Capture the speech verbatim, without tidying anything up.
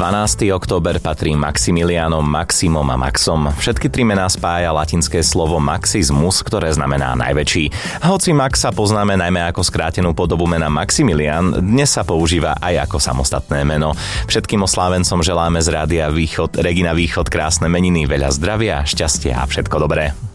dvanásteho október patrí Maximilianom, Maximom a Maxom. Všetky tri mená spája latinské slovo Maximus, ktoré znamená najväčší. A hoci Max sa poznáme najmä ako skrátenú podobu mena Maximilian, dnes sa používa aj ako samostatné meno. Všetkým oslávencom želáme z Rádia Východ, Regina Východ krásne meniny, veľa zdravia, šťastia a všetko dobré.